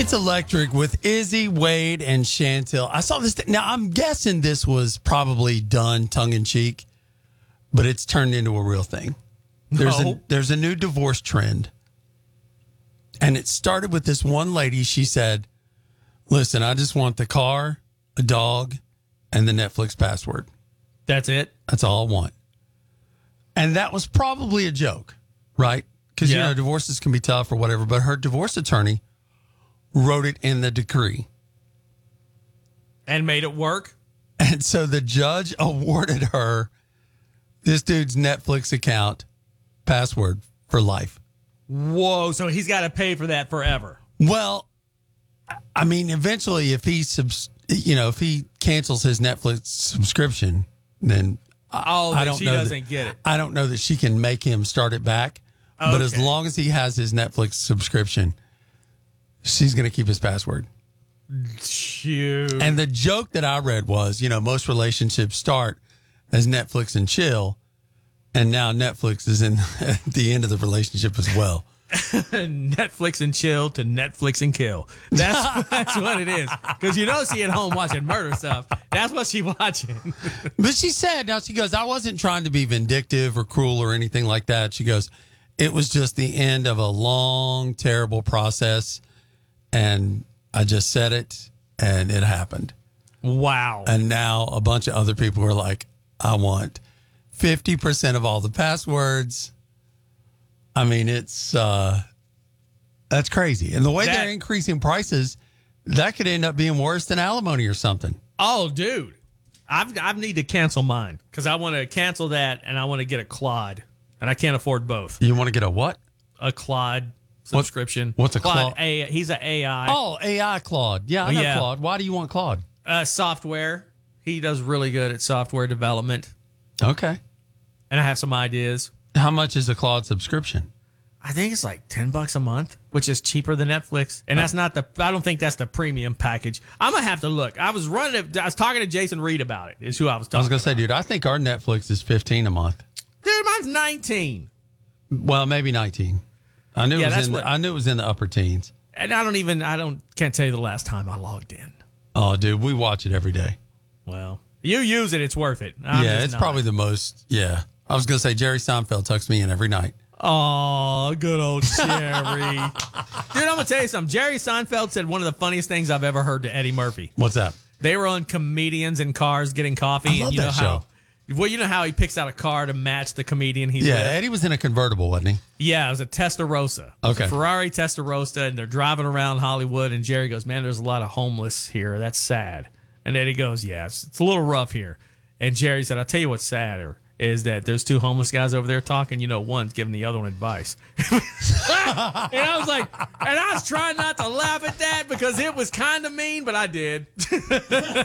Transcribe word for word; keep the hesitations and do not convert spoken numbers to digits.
It's Electric with Izzy, Wade, and Chantel. I saw this. Th- now, I'm guessing this was probably done tongue-in-cheek, but it's turned into a real thing. There's, No. a, there's a new divorce trend. And it started with this one lady. She said, listen, I just want the car, a dog, and the Netflix password. That's it? That's all I want. And that was probably a joke, right? Because, Yeah. you know, divorces can be tough or whatever. But her divorce attorney wrote it in the decree. And made it work? And so the judge awarded her this dude's Netflix account password for life. Whoa, so he's got to pay for that forever. Well, I mean, eventually, if he subs, you know, if he cancels his Netflix subscription, then Oh, I then don't she know doesn't that, get it. I don't know that she can make him start it back. But as Okay. long as he has his Netflix subscription, she's going to keep his password. Shoot. And the joke that I read was, you know, most relationships start as Netflix and chill, and now Netflix is in at the end of the relationship as well. Netflix and chill to Netflix and kill. That's that's what it is. Because you know she at home watching murder stuff. That's what she watching. But she said, now she goes, I wasn't trying to be vindictive or cruel or anything like that. She goes, it was just the end of a long, terrible process. And I just said it and it happened. Wow. And now a bunch of other people are like, I want fifty percent of all the passwords. I mean, it's, uh, that's crazy. And the way That- they're increasing prices, that could end up being worse than alimony or something. Oh, dude. I've, I need to cancel mine because I want to cancel that and I want to get a Claude. And I can't afford both. You want to get a what? A Claude subscription. what's a Claude? Claude? A, he's an A I. Oh, A I Claude. Yeah, I know Yeah. Claude. Why do you want Claude? Uh, software. He does really good at software development. Okay. And I have some ideas. How much is a Claude subscription? I think it's like ten bucks a month, which is cheaper than Netflix. And that's not the, I don't think that's the premium package. I'm going to have to look. I was running, it- I was talking to Jason Reed about it, is who I was I talking was going to say, about. dude, I think our Netflix is fifteen a month. Dude, mine's nineteen. Well, maybe nineteen. I knew Yeah, it was that's in what- the, I knew it was in the upper teens. And I don't even, I don't, can't tell you the last time I logged in. Oh, dude, we watch it every day. Well, you use it, it's worth it. I'm yeah, just it's not. probably the most. Yeah. I was going to say Jerry Seinfeld tucks me in every night. Oh, good old Jerry. Dude, I'm going to tell you something. Jerry Seinfeld said one of the funniest things I've ever heard to Eddie Murphy. What's that? They were on Comedians in Cars getting coffee. I and love you know that how, show. Well, you know how he picks out a car to match the comedian he's Yeah, with? Eddie was in a convertible, wasn't he? Yeah, it was a Testarossa. It was a Okay. Ferrari Testarossa, and they're driving around Hollywood, and Jerry goes, man, there's a lot of homeless here. That's sad. And Eddie goes, yeah, it's, it's a little rough here. And Jerry said, I'll tell you what's sadder is that there's two homeless guys over there talking. You know, one's giving the other one advice. And I was like, and I was trying not to laugh at that because it was kind of mean, but I did.